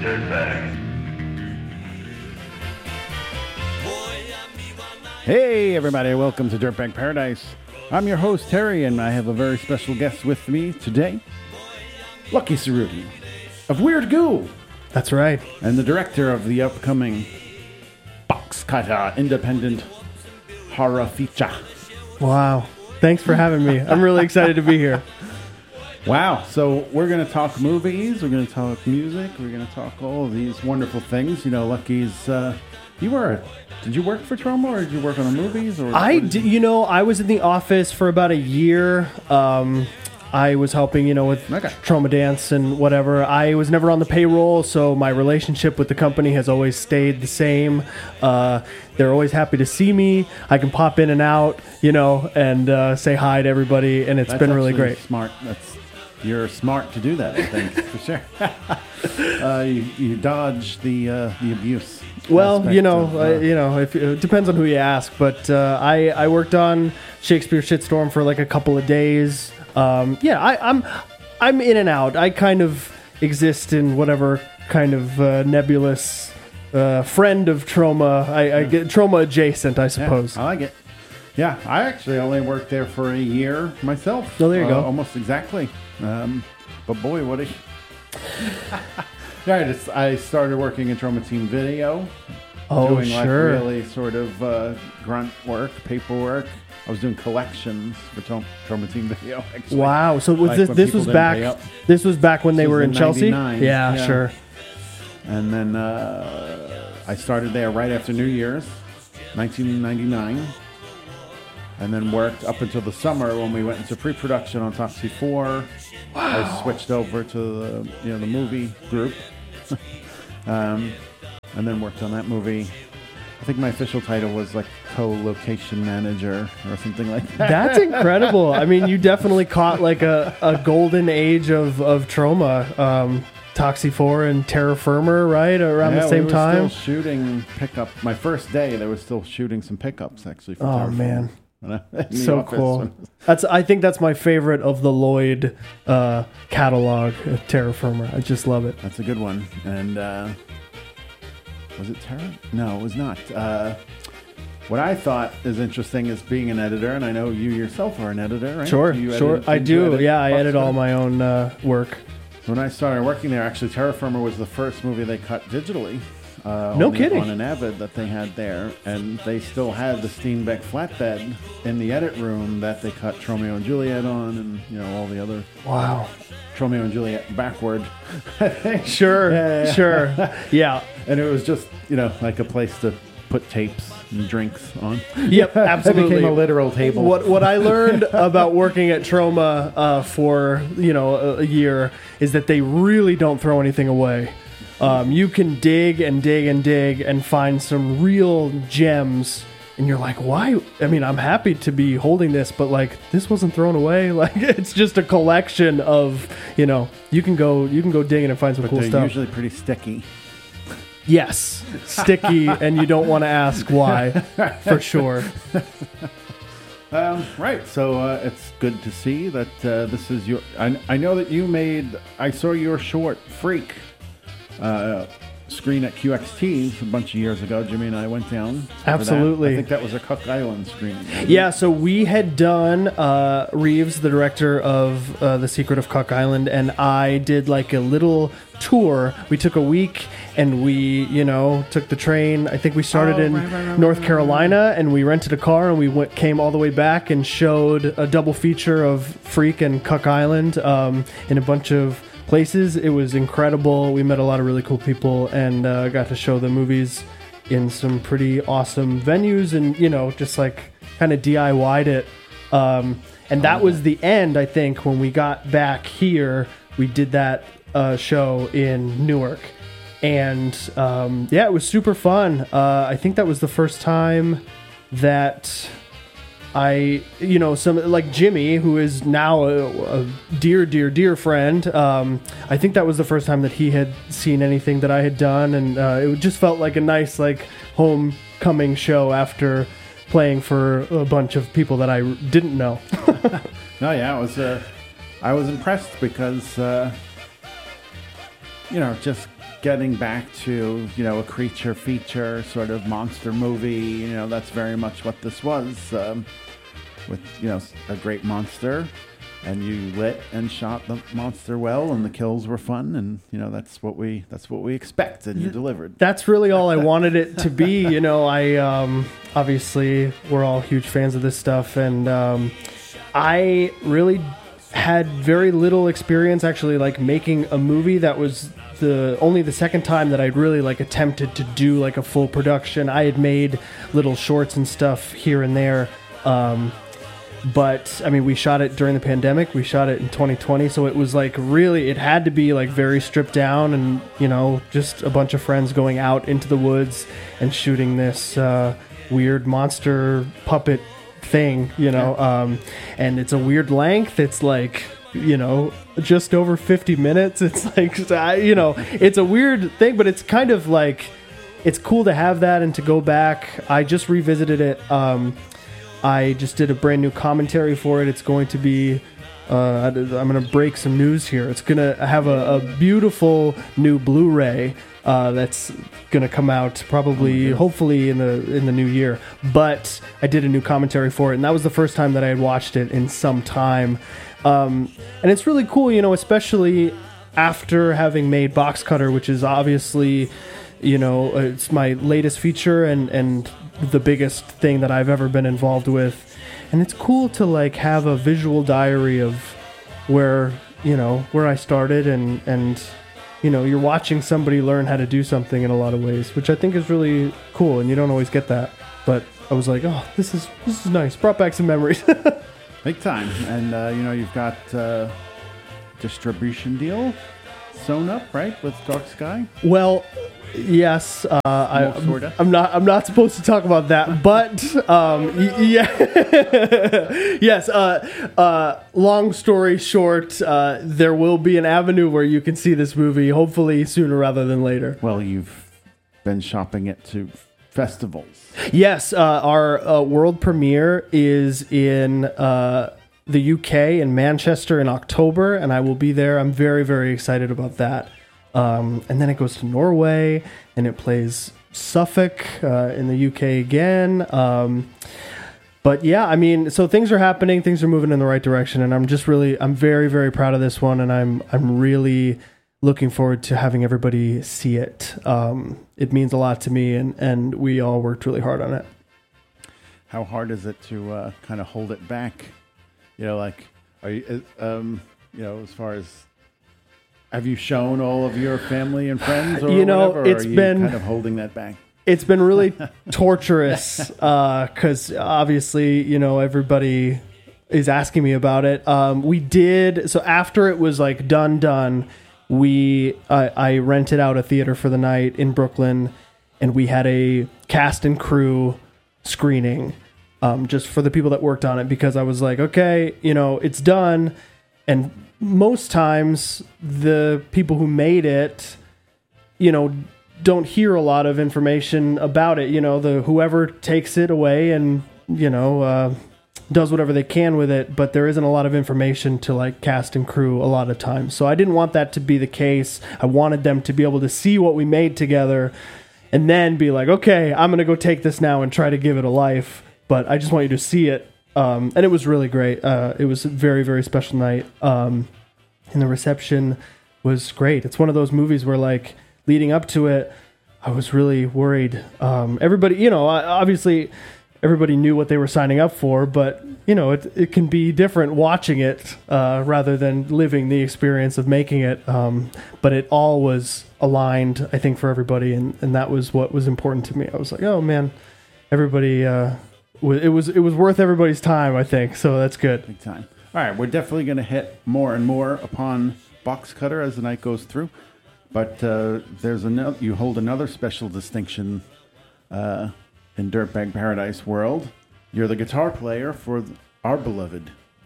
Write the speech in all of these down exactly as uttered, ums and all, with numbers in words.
Dirtbag. Hey everybody, welcome to Dirtbag Paradise. I'm your host Terry, and I have a very special guest with me today, Lucky Cerruti of Weird Goo. That's right. And the director of the upcoming Box Cutter independent horror feature. Wow. Thanks for having me. I'm really excited to be here. Wow. So we're going to talk movies, we're going to talk music, we're going to talk all of these wonderful things. You know, Lucky's, uh, you were, did you work for Troma, or did you work on the movies? Or I did, you know, I was in the office for about a year. Um, I was helping, you know, with Okay. Troma Dance and whatever. I was never on the payroll, so my relationship with the company has always stayed the same. Uh, they're always happy to see me. I can pop in and out, you know, and uh, say hi to everybody, and it's That's been really actually great. Smart. That's You're smart to do that, I think, for sure. uh, you, you dodge the uh, the abuse. Well, aspect you know, of, uh, uh, you know, if, it depends on who you ask. But uh, I I worked on Shakespeare Shitstorm for like a couple of days. Um, yeah, I, I'm I'm in and out. I kind of exist in whatever kind of uh, nebulous uh, friend of Troma. I, I get Troma adjacent, I suppose. Yeah, I like it. Yeah, I actually only worked there for a year myself. Oh, there you uh, go. Almost exactly. Um, but boy, what a... yeah, I, just, I started working in Troma Team Video. Oh, doing sure. like really sort of uh, grunt work, paperwork. I was doing collections for Trom- Troma Team Video. Actually. Wow. So was Like this when this people was didn't back. pay up. This was back when they This was were in in Chelsea. ninety-nine, Yeah, yeah. sure. And then uh, I started there right after New Year's, nineteen ninety-nine. And then worked up until the summer when we went into pre-production on Toxie four. Wow. I switched over to the you know the movie group, um, and then worked on that movie. I think my official title was like co-location manager or something like that. That's incredible. I mean, you definitely caught like a, a golden age of, of Troma. Um, Toxie four and Terra Firma, right? Around yeah, the same we were time. Still shooting pickup. My first day, they were still shooting some pickups actually. For Oh, Terra man. Firma. In the So office. cool. That's I think that's my favorite of the Lloyd uh, catalog, uh, Terra Firma. I just love it. That's a good one. And uh, was it Terra? No, it was not. Uh, what I thought is interesting is being an editor, and I know you yourself are an editor, right? Sure, You sure. edit- I did you do. edit Yeah, I Box edit all Cutter? my own uh, work. When I started working there, actually, Terra Firma was the first movie they cut digitally. Uh, No on the- kidding. On an Avid that they had there, and they still had the Steenbeck flatbed in the edit room that they cut Tromeo and Juliet on, and you know all the other Wow. Tromeo and Juliet backward. Sure, Yeah, yeah. sure. Yeah. And it was just you know like a place to put tapes and drinks on. Yep, absolutely. It became a literal table. What what I learned about working at Troma uh, for you know a, a year is that they really don't throw anything away. Um, you can dig and dig and dig and find some real gems, and you're like, why? I mean, I'm happy to be holding this, but like this wasn't thrown away. Like it's just a collection of you know you can go you can go digging and find some But cool they're stuff. usually pretty sticky. Yes, sticky, and you don't want to ask why, for sure. Um, right, so uh, it's good to see that uh, this is your. I, I know that you made. I saw your short Freak uh, screen at Q X T a bunch of years ago. Jimmy and I went down. for that. Absolutely. I think that was a Cook Island screening. Yeah, so we had done uh, Reeves, the director of uh, The Secret of Cook Island, and I did like a little tour. We took a week and we, you know, took the train. I think we started Oh, in right, right, right, North right, Carolina, and we rented a car and we went, came all the way back and showed a double feature of Freak and Cook Island um, in a bunch of places. It was incredible. We met a lot of really cool people and uh, got to show the movies in some pretty awesome venues, and you know, just like kind of D I Y'd it. Um, and that was the end, I think, when we got back here. We did that uh, show in Newark, and um, yeah, it was super fun. Uh, I think that was the first time that I, you know, some like Jimmy, who is now a, a dear, dear, dear friend. Um, I think that was the first time that he had seen anything that I had done, and uh, it just felt like a nice, like, homecoming show after playing for a bunch of people that I didn't know. No, yeah, it was. Uh, I was impressed because, uh, you know, just getting back to, you know, a creature feature sort of monster movie. You know, that's very much what this was, um, with, you know, a great monster, and you lit and shot the monster well, and the kills were fun, and, you know, that's what we that's what we expect, and you delivered. That's really all I wanted it to be. You know, I um, obviously we're all huge fans of this stuff, and um, I really had very little experience actually like making a movie. That was the only the second time that I'd really like attempted to do like a full production. I had made little shorts and stuff here and there, um, but I mean, we shot it during the pandemic. We shot it in twenty twenty, so it was like really, it had to be like very stripped down, and, you know, just a bunch of friends going out into the woods and shooting this uh, weird monster puppet thing, you know, um, and it's a weird length. It's like, you know, just over fifty minutes. It's like, you know, it's a weird thing, but it's kind of like, it's cool to have that and to go back. I just revisited it. Um, I just did a brand new commentary for it. It's going to be, uh, I'm going to break some news here. It's going to have a, a beautiful new Blu-ray uh, that's going to come out probably, oh hopefully in the in the new year. But I did a new commentary for it, and that was the first time that I had watched it in some time. Um, and it's really cool, you know, especially after having made Box Cutter, which is obviously, you know, it's my latest feature and, and the biggest thing that I've ever been involved with. And it's cool to like have a visual diary of where, you know, where I started, and, and, you know, you're watching somebody learn how to do something in a lot of ways, which I think is really cool, and you don't always get that. But I was like, oh, this is this is nice. Brought back some memories. Big time. And, uh, you know, you've got uh, distribution deal sewn up, right, with Dark Sky? Well, yes. Uh, I, sorta. I'm not. I'm not supposed to talk about that, but um, y- yeah, yes. Uh, uh, long story short, uh, there will be an avenue where you can see this movie, hopefully sooner rather than later. Well, you've been shopping it to festivals. Yes, uh, our uh, world premiere is in uh, the U K, in Manchester, in October, and I will be there. I'm very, very excited about that. Um, and then it goes to Norway, and it plays Suffolk uh, in the U K again. Um, but yeah, I mean, so things are happening, things are moving in the right direction, and I'm just really, I'm very, very proud of this one, and I'm, I'm really looking forward to having everybody see it. Um, it means a lot to me, and, and we all worked really hard on it. How hard is it to uh, kind of hold it back? You know, like, are you, um, you know, as far as, have you shown all of your family and friends, or you know, whatever, it's or are you been kind of holding that back? It's been really torturous because uh, obviously, you know, everybody is asking me about it. Um, we did so after it was like done, done. We uh, I rented out a theater for the night in Brooklyn, and we had a cast and crew screening um, just for the people that worked on it, because I was like, okay, you know, it's done, and most times the people who made it, you know, don't hear a lot of information about it. You know, the whoever takes it away and, you know, uh, does whatever they can with it, but there isn't a lot of information to like cast and crew a lot of times. So I didn't want that to be the case. I wanted them to be able to see what we made together and then be like, okay, I'm going to go take this now and try to give it a life. But I just want you to see it. Um, and it was really great. Uh, it was a very, very special night. Um, and the reception was great. It's one of those movies where, like, leading up to it, I was really worried. Um, everybody, you know, obviously everybody knew what they were signing up for, but, you know, it it can be different watching it uh, rather than living the experience of making it. Um, but it all was aligned, I think, for everybody, and, and that was what was important to me. I was like, oh, man, everybody... Uh, It was it was worth everybody's time, I think, so that's good. Big time. All right, we're definitely going to hit more and more upon Box Cutter as the night goes through, but uh, there's another. You hold another special distinction uh, in Dirtbag Paradise world. You're the guitar player for our beloved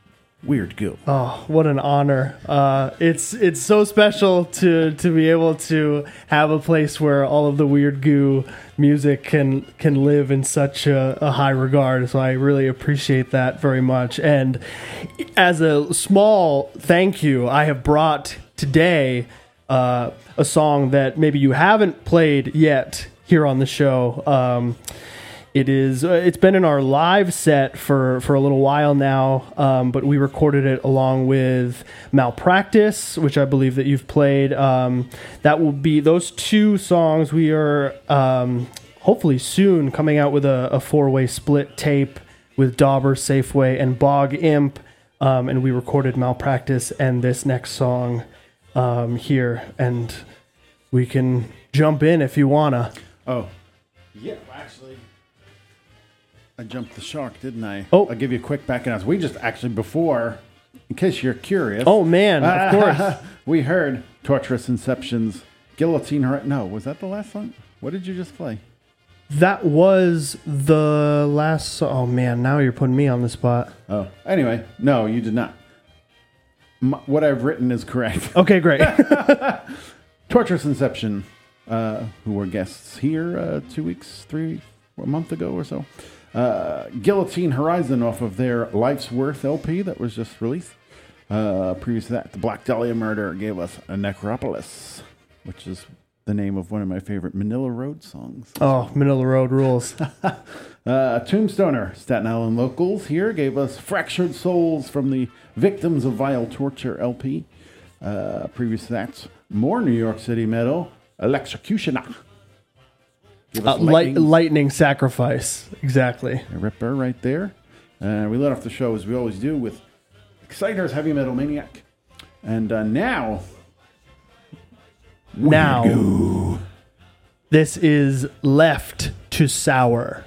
Weird Goo. Oh, what an honor! Uh, it's it's so special to to be able to have a place where all of the Weird Goo music can can live in such a, a high regard. So I really appreciate that very much. And as a small thank you, I have brought today uh, a song that maybe you haven't played yet here on the show. Um, it is. Uh, it's been in our live set for, for a little while now, um, but we recorded it along with Malpractice, which I believe that you've played. Um, that will be those two songs. We are um, hopefully soon coming out with a, a four-way split tape with Dauber, Safeway, and Bog Imp, um, and we recorded Malpractice and this next song um, here, and we can jump in if you wanna. Oh, yeah, actually, I jumped the shark, didn't I? Oh. I'll give you a quick back and We just actually, before, in case you're curious. Oh, man, of course. We heard Torturous Inception's Guillotine. Her- no, was that the last song? What did you just play? That was the last song. Oh, man, now you're putting me on the spot. Oh, anyway, no, you did not. M- what I've written is correct. Okay, great. Torturous Inception, uh, who were guests here uh, two weeks, three, a month ago or so. Uh, Guillotine Horizon off of their Life's Worth L P that was just released. Uh, previous to that, the Black Dahlia Murder gave us a Necropolis, which is the name of one of my favorite Manila Road songs. Oh, Manila Road rules. uh, Tombstoner, Staten Island locals here, gave us Fractured Souls from the Victims of Vile Torture L P. Uh, previous to that, more New York City metal, Electrocutioner. Uh, light, lightning Sacrifice, exactly. A ripper right there. Uh, we let off the show, as we always do, with Exciter's Heavy Metal Maniac. And uh, now... Now, this is Left to Sour.